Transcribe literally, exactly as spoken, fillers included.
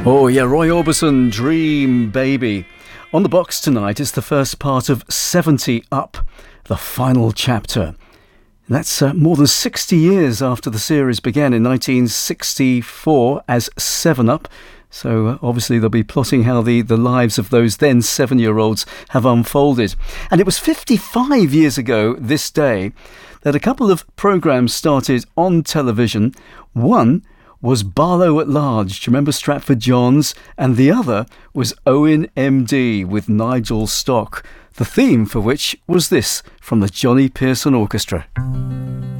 Oh yeah, Roy Orbison, Dream Baby. On the box tonight is the first part of seventy Up, the final chapter. That's uh, more than sixty years after the series began in nineteen sixty-four as seven Up. So uh, obviously they'll be plotting how the, the lives of those then seven-year-olds have unfolded. And it was fifty-five years ago this day that a couple of programmes started on television. One was Barlow at Large, do you remember Stratford Johns? And the other was Owen M D with Nigel Stock, the theme for which was this from the Johnny Pearson Orchestra.